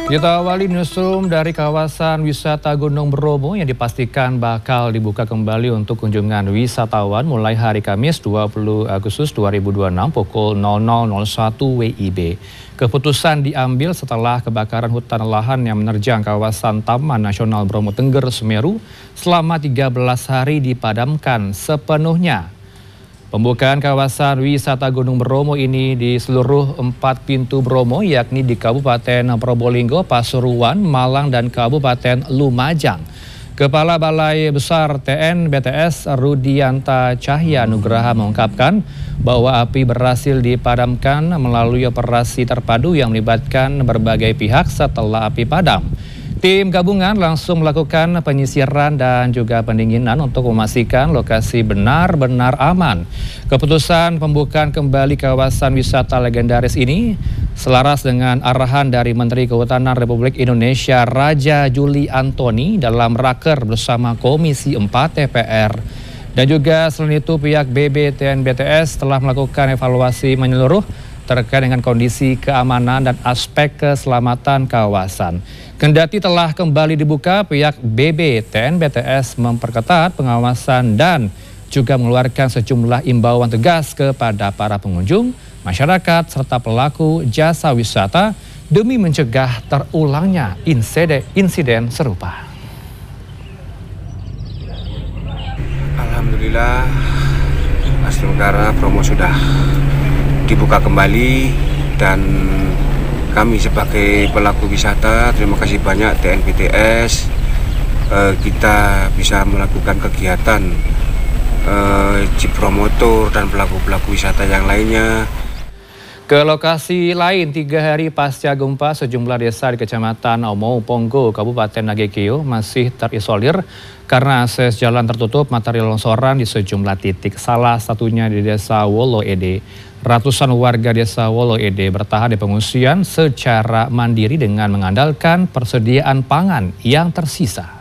Kita awali newsroom dari kawasan wisata Gunung Bromo yang dipastikan bakal dibuka kembali untuk kunjungan wisatawan mulai hari Kamis 20 Agustus 2026 pukul 00.01 WIB. Keputusan diambil setelah kebakaran hutan lahan yang menerjang kawasan Taman Nasional Bromo Tengger Semeru selama 13 hari dipadamkan sepenuhnya. Pembukaan kawasan wisata Gunung Bromo ini di seluruh 4 pintu Bromo, yakni di Kabupaten Probolinggo, Pasuruan, Malang, dan Kabupaten Lumajang. Kepala Balai Besar TNBTS Rudianta Cahya Nugraha mengungkapkan bahwa api berhasil dipadamkan melalui operasi terpadu yang melibatkan berbagai pihak setelah api padam. Tim gabungan langsung melakukan penyisiran dan juga pendinginan untuk memastikan lokasi benar-benar aman. Keputusan pembukaan kembali kawasan wisata legendaris ini selaras dengan arahan dari Menteri Kehutanan Republik Indonesia Raja Juli Antoni dalam raker bersama Komisi 4 DPR. Dan juga selain itu pihak BBTNBTS telah melakukan evaluasi menyeluruh terkait dengan kondisi keamanan dan aspek keselamatan kawasan. Kendati telah kembali dibuka, pihak BBTNBTS memperketat pengawasan dan juga mengeluarkan sejumlah imbauan tegas kepada para pengunjung, masyarakat, serta pelaku jasa wisata demi mencegah terulangnya insiden serupa. Alhamdulillah, Asli Negara Bromo sudah dibuka kembali dan kami sebagai pelaku wisata terima kasih banyak TNBTS, kita bisa melakukan kegiatan jeep promotor dan pelaku-pelaku wisata yang lainnya. Ke lokasi lain, 3 hari pasca gempa, sejumlah desa di Kecamatan Omou Ponggo, Kabupaten Nagekeo masih terisolir karena akses jalan tertutup material longsoran di sejumlah titik. Salah satunya di Desa Wolo Ede. Ratusan warga Desa Wolo Ede bertahan di pengungsian secara mandiri dengan mengandalkan persediaan pangan yang tersisa.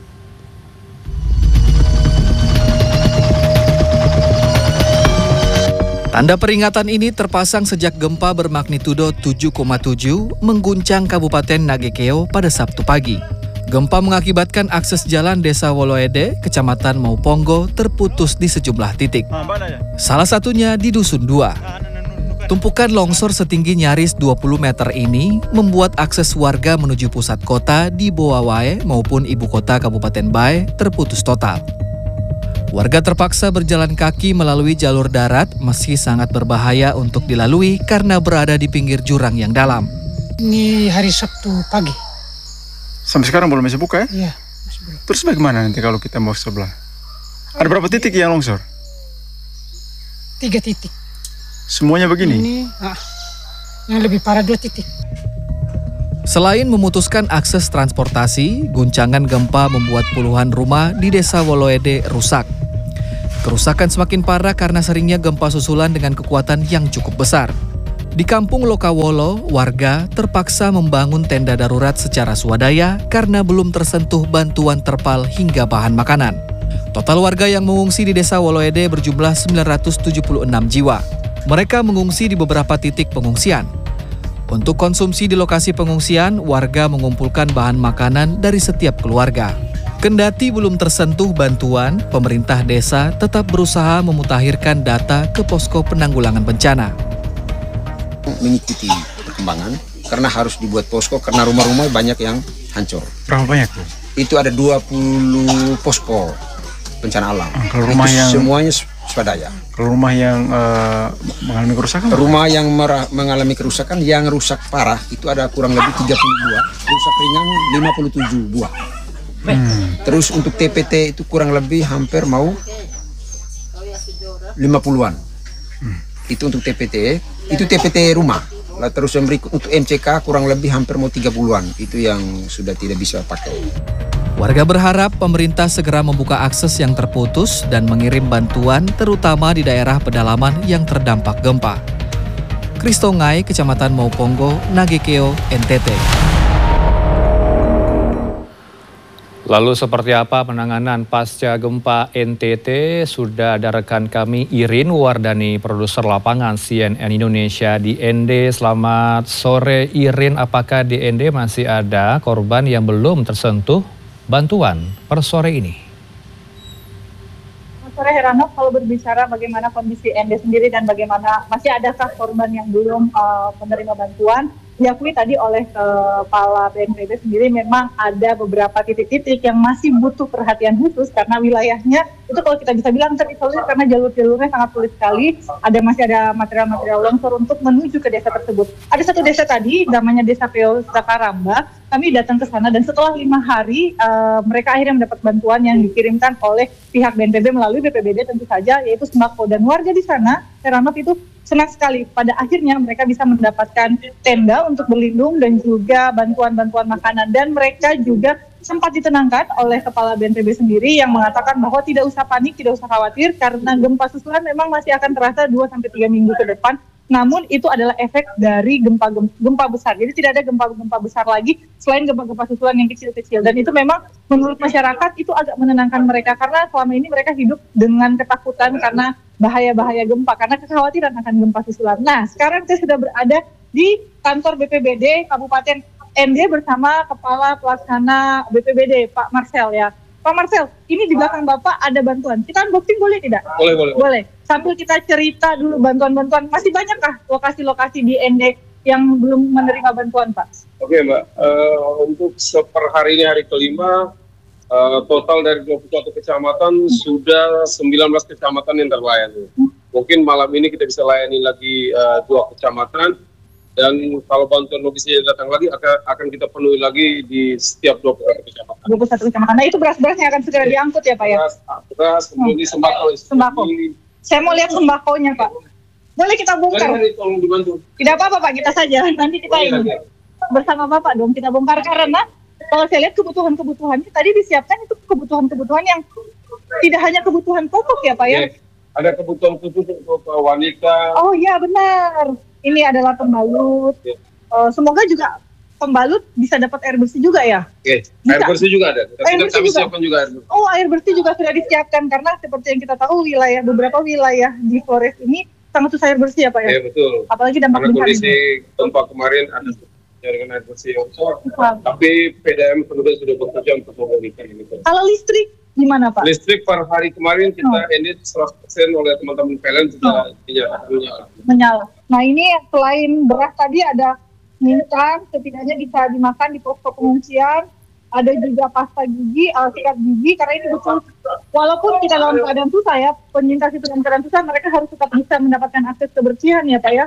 Tanda peringatan ini terpasang sejak gempa bermagnitudo 7,7 mengguncang Kabupaten Nagekeo pada Sabtu pagi. Gempa mengakibatkan akses jalan Desa Woloede, Kecamatan Mauponggo terputus di sejumlah titik. Salah satunya di Dusun 2. Tumpukan longsor setinggi nyaris 20 meter ini membuat akses warga menuju pusat kota di Boawae maupun ibu kota Kabupaten Bae terputus total. Warga terpaksa berjalan kaki melalui jalur darat meski sangat berbahaya untuk dilalui karena berada di pinggir jurang yang dalam. Ini hari Sabtu pagi. Sampai sekarang belum bisa buka ya? Iya, masih belum. Terus bagaimana nanti kalau kita mau sebelah? Ada berapa titik yang longsor? 3 titik. Semuanya begini? Ini, yang lebih parah 2 titik. Selain memutuskan akses transportasi, guncangan gempa membuat puluhan rumah di Desa Woloede rusak. Kerusakan semakin parah karena seringnya gempa susulan dengan kekuatan yang cukup besar. Di Kampung Lokawolo, warga terpaksa membangun tenda darurat secara swadaya karena belum tersentuh bantuan terpal hingga bahan makanan. Total warga yang mengungsi di Desa Woloede berjumlah 976 jiwa. Mereka mengungsi di beberapa titik pengungsian. Untuk konsumsi di lokasi pengungsian, warga mengumpulkan bahan makanan dari setiap keluarga. Kendati belum tersentuh bantuan, pemerintah desa tetap berusaha memutakhirkan data ke posko penanggulangan bencana. Mengikuti perkembangan karena harus dibuat posko karena rumah-rumah banyak yang hancur. Berapa banyak tuh? Itu ada 20 posko bencana alam. Kalau rumah yang semuanya swadaya. Kalau rumah yang mengalami kerusakan? Rumah yang mengalami kerusakan yang rusak parah itu ada kurang lebih 30 buah, rusak ringan 57 buah. Terus untuk TPT itu kurang lebih hampir mau 50-an. Itu untuk TPT, itu TPT rumah. Lah terus yang berikut untuk MCK kurang lebih hampir mau 30-an. Itu yang sudah tidak bisa pakai. Warga berharap pemerintah segera membuka akses yang terputus dan mengirim bantuan terutama di daerah pedalaman yang terdampak gempa. Kristongai, Kecamatan Mauponggo, Nagekeo, NTT. Lalu seperti apa penanganan pasca gempa NTT? Sudah ada rekan kami Irin Wardani, produser lapangan CNN Indonesia di ND. Selamat sore Irin, apakah di ND masih ada korban yang belum tersentuh bantuan per sore ini? Selamat sore Heranov, kalau berbicara bagaimana kondisi ND sendiri dan bagaimana masih adakah korban yang belum menerima bantuan, diakui tadi oleh Kepala BNPB sendiri memang ada beberapa titik-titik yang masih butuh perhatian khusus karena wilayahnya itu kalau kita bisa bilang terisolir karena jalur-jalurnya sangat sulit sekali. Masih ada material-material longsor untuk menuju ke desa tersebut. Ada satu desa tadi namanya Desa Peo Sakaramba. Kami datang ke sana dan setelah 5 hari mereka akhirnya mendapat bantuan yang dikirimkan oleh pihak BNPB melalui BPBD tentu saja, yaitu sembako, dan warga di sana Heranov itu senang sekali. Pada akhirnya mereka bisa mendapatkan tenda untuk berlindung dan juga bantuan-bantuan makanan. Dan mereka juga sempat ditenangkan oleh Kepala BNPB sendiri yang mengatakan bahwa tidak usah panik, tidak usah khawatir karena gempa susulan memang masih akan terasa 2-3 minggu ke depan. Namun itu adalah efek dari gempa besar. Jadi tidak ada gempa-gempa besar lagi selain gempa-gempa susulan yang kecil-kecil. Dan itu memang menurut masyarakat itu agak menenangkan mereka karena selama ini mereka hidup dengan ketakutan karena bahaya-bahaya gempa, karena kekhawatiran akan gempa susulan. Nah, sekarang saya sudah berada di kantor BPBD Kabupaten ND bersama Kepala Pelaksana BPBD, Pak Marcel ya. Pak Marcel, ini di belakang Bapak ada bantuan. Kita unboxing boleh tidak? Boleh. Sambil kita cerita dulu bantuan-bantuan. Masih banyakkah lokasi-lokasi di ND yang belum menerima bantuan, Pak? Oke, Mbak. Untuk per hari ini hari kelima, total dari 21 kecamatan sudah 19 kecamatan yang terlayani. Mungkin malam ini kita bisa layani lagi 2 kecamatan, dan kalau bantuan logistiknya datang lagi akan kita penuhi lagi di setiap 21 kecamatan. 21 kecamatan. Nah, itu beras-berasnya akan segera diangkut ya, Pak ya? Beras, kemudian sembako. Saya mau lihat sembakonya, Pak. Boleh kita bongkar? Tolong dibantu. Tidak apa-apa, Pak. Kita saja. Nanti kita ini bersama Bapak dong kita bongkar karena kalau saya lihat kebutuhan-kebutuhannya tadi disiapkan itu kebutuhan-kebutuhan yang tidak hanya kebutuhan pokok ya Pak ya? Ada kebutuhan khusus untuk wanita. Oh iya benar. Ini adalah pembalut. Semoga juga pembalut bisa dapat air bersih juga ya? Air bersih juga ada. Kami siapkan juga air bersih. Oh, air bersih juga sudah disiapkan karena seperti yang kita tahu beberapa wilayah di Flores ini sangat susah air bersih ya Pak ya? Iya betul. Apalagi dampak karena kondisi gempa kemarin ada jaringan air bersih yang besar, tapi PDAM kemudian sudah bekerja untuk memulihkan ini. Kalau listrik gimana Pak? Listrik per hari kemarin kita ini 100% oleh teman-teman PLN sudah menyala. Nah ini selain beras tadi ada minyak setidaknya bisa dimakan di posko pengungsian, ada juga pasta gigi, sikat gigi karena ini betul walaupun kita dalam keadaan susah ya, penyintas itu dalam keadaan susah mereka harus tetap bisa mendapatkan akses kebersihan ya Pak ya.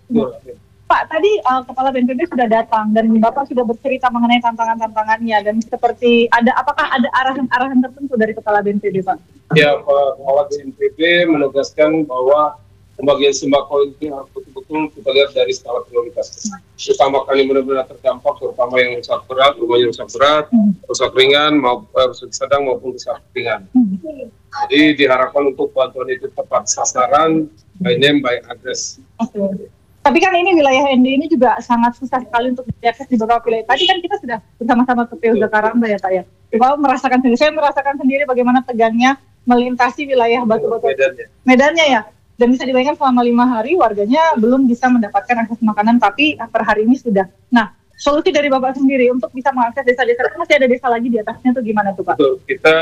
Pak, tadi Kepala BNPB sudah datang dan Bapak sudah bercerita mengenai tantangan-tantangannya dan seperti apakah ada arahan-arahan tertentu dari Kepala BNPB, Pak? Ya, Pak Kepala BNPB menegaskan bahwa pembagian sembako ini harus betul-betul kita lihat dari skala prioritas. Utamakan yang benar-benar terdampak, terutama yang rusak berat, rumahnya rusak berat, rusak ringan, rusak sedang maupun rusak ringan. Jadi diharapkan untuk bantuan itu tepat sasaran, by name, by address. Tapi kan ini wilayah ND ini juga sangat susah sekali untuk diakses di beberapa wilayah. Tadi kan kita sudah bersama-sama ke Peo Sakaramba ya Pak ya. Saya merasakan sendiri bagaimana tegangnya melintasi wilayah batu-batu medannya ya. Dan bisa dibayangkan selama 5 hari warganya belum bisa mendapatkan akses makanan, tapi per hari ini sudah. Nah, solusi dari Bapak sendiri untuk bisa mengakses desa-desa, masih ada desa lagi di atasnya tuh gimana tuh Pak? Betul. Kita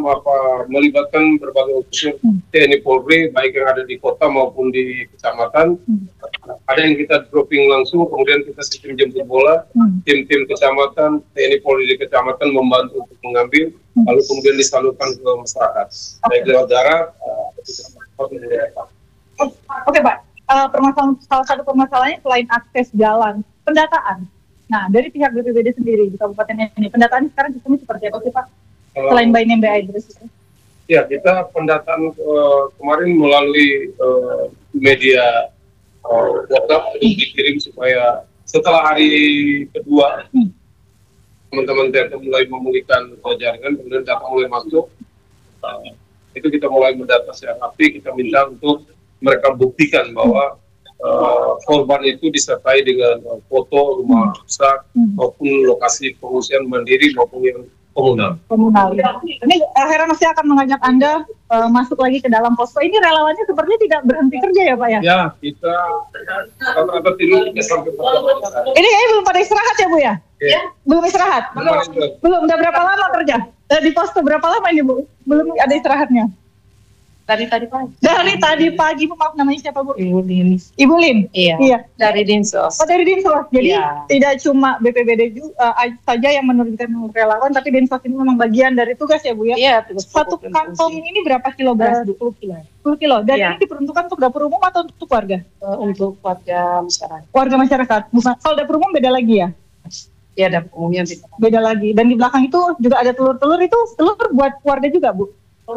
melibatkan berbagai unsur TNI Polri, baik yang ada di kota maupun di kecamatan. Ada yang kita dropping langsung, kemudian kita sistem jemput bola, tim-tim kecamatan, TNI Polri di kecamatan membantu untuk mengambil, lalu kemudian disalurkan ke masyarakat, baik lewat darat, Oke Pak, salah satu permasalahannya selain akses jalan, pendataan. Nah, dari pihak BPBD sendiri di kabupaten ini, pendataan sekarang sistemnya seperti apa sih Pak? Selain by name by address itu? Ya, kita pendataan kemarin melalui media WhatsApp dikirim supaya setelah hari kedua teman-teman TNI mulai memulihkan jaringan, kemudian data mulai masuk. Itu kita mulai mendata secara rapi, kita minta untuk mereka buktikan bahwa korban itu disertai dengan foto rumah rusak maupun lokasi pengungsian mandiri maupun yang Komunal. Ini Heranov akan mengajak Anda masuk lagi ke dalam posko. Ini relawannya sepertinya tidak berhenti kerja ya Pak ya? Ya, kita rata-rata tidur sampai Ini kayaknya belum pada istirahat ya Bu ya? Iya. Belum istirahat? Belum. Udah berapa lama kerja? Di posko berapa lama ini Bu? Belum ada istirahatnya? Dari tadi pagi. Dari tadi pagi, Bu, maaf namanya siapa Bu? Ibu Lin. Ibu Lin? Iya. Dari Dinsos. Oh dari Dinsos, jadi Iya. tidak cuma BPBD saja yang menerjunkan relawan, tapi Dinsos ini memang bagian dari tugas ya Bu ya? Iya, tugas Satu pokok dan kantong fungsi. ini berapa kilo beras? 20 kilo. 10 kilo, dan Iya. ini diperuntukkan untuk dapur umum atau untuk warga? Untuk warga masyarakat. Warga masyarakat, bukan. Kalau dapur umum beda lagi ya? Iya, ada umumnya bisa. Beda lagi, dan di belakang itu juga ada telur-telur, itu telur buat warga juga Bu?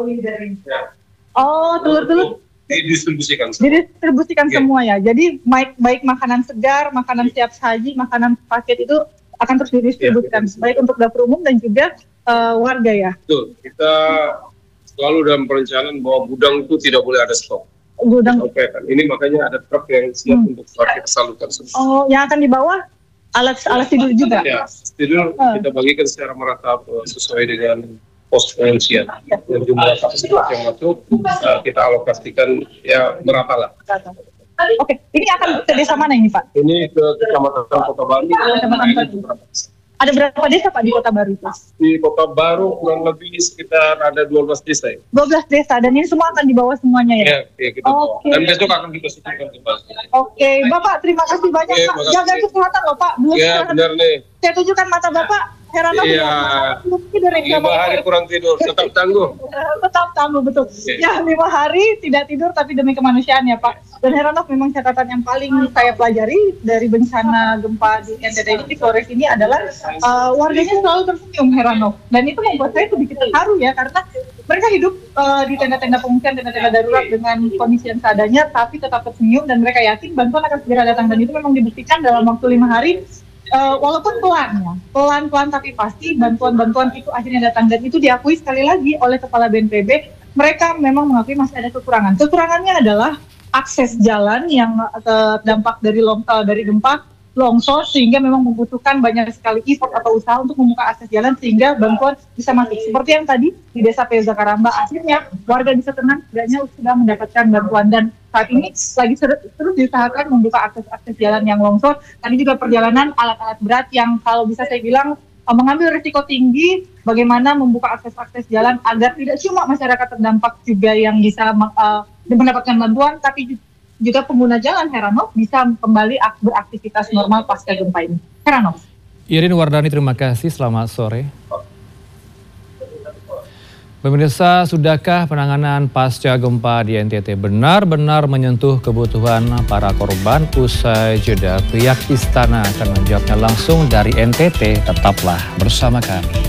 Oh, telur-telur didistribusikan. didistribusikan Oke. semua ya. Jadi baik makanan segar, makanan siap saji, makanan paket itu akan terus didistribusikan baik untuk dapur umum dan juga warga ya. Betul, kita selalu dalam perencanaan bahwa gudang itu tidak boleh ada stok. Gudang. Oke kan, ini makanya ada truk yang siap untuk kita salurkan semua. Oh, yang akan dibawa alat tidur juga. Ya, tidur kita bagikan secara merata sesuai dengan pos pengungsian. Dan jumlah kapasitas yang masuk kita alokasikan ya merata lah. Oke, ini akan ke desa mana ini Pak? Ini ke Kecamatan Kota Baru. Ada berapa desa Pak di Kota Baru itu? Di Kota Baru kurang lebih sekitar ada 12 desa ya. 12 desa, dan ini semua akan dibawa semuanya ya? Ya, kita bawa. Oke. Dan besok akan kita sebutkan kembali. Oke, Bapak terima kasih banyak Oke, Pak. makasih. Jaga kesehatan loh Pak. Belum Ya, istirahat. benar nih. Saya tunjukkan mata Bapak. Heranov Iya. belum tidur ya, 5 hari kurang tidur, tetap tangguh. tetap tangguh betul. Ya 5 hari tidak tidur tapi demi kemanusiaan ya Pak. Dan Heranov memang catatan yang paling saya pelajari dari bencana gempa di NTT ini, di Flores ini adalah warganya selalu tersenyum Heranov. Dan itu membuat saya sedikit terharu ya, karena mereka hidup di tenda-tenda pengungsian, tenda-tenda darurat dengan kondisi yang seadanya, tapi tetap tersenyum dan mereka yakin bantuan akan segera datang. Dan itu memang dibuktikan dalam waktu 5 hari. Walaupun pelan-pelan tapi pasti bantuan-bantuan itu akhirnya datang, dan itu diakui sekali lagi oleh Kepala BNPB. Mereka memang mengakui masih ada kekurangan. Kekurangannya adalah akses jalan yang terdampak dari gempa longsor, sehingga memang membutuhkan banyak sekali effort atau usaha untuk membuka akses jalan sehingga bantuan bisa masuk. Seperti yang tadi di Desa Peza Karamba, akhirnya warga bisa tenang, setidaknya sudah mendapatkan bantuan, dan saat ini lagi terus diusahakan membuka akses jalan yang longsor. Tadi juga perjalanan alat-alat berat yang kalau bisa saya bilang mengambil risiko tinggi bagaimana membuka akses jalan agar tidak cuma masyarakat terdampak juga yang bisa mendapatkan bantuan, tapi juga pengguna jalan Heranov bisa kembali beraktivitas normal pasca gempa ini. Heranov. Irin Wardani, terima kasih. Selamat sore. Pemirsa, sudahkah penanganan pasca gempa di NTT benar-benar menyentuh kebutuhan para korban? Usai jeda, pihak istana akan menjawabnya langsung dari NTT. Tetaplah bersama kami.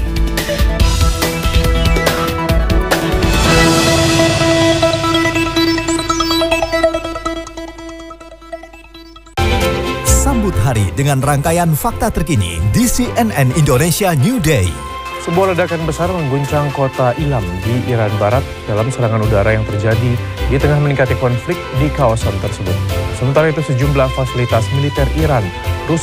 Sambut hari dengan rangkaian fakta terkini di CNN Indonesia New Day. Sebuah ledakan besar mengguncang kota Ilam di Iran Barat dalam serangan udara yang terjadi di tengah meningkatnya konflik di kawasan tersebut. Sementara itu sejumlah fasilitas militer Iran rusak